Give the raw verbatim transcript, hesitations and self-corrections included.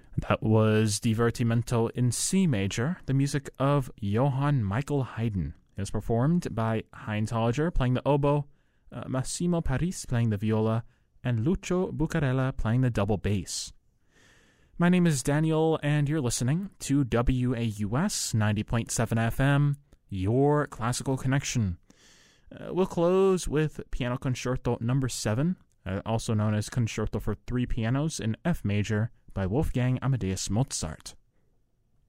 That was Divertimento in C major, the music of Johann Michael Haydn. It was performed by Heinz Holliger playing the oboe, uh, Massimo Paris playing the viola, and Lucio Bucarella playing the double bass. My name is Daniel, and you're listening to W A U S ninety point seven F M, your classical connection. Uh, we'll close with Piano Concerto number seven, uh, also known as Concerto for Three Pianos in F major by Wolfgang Amadeus Mozart.